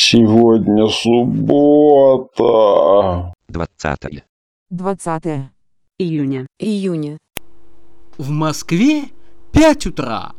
Сегодня суббота. 20 июня. В Москве 5 утра.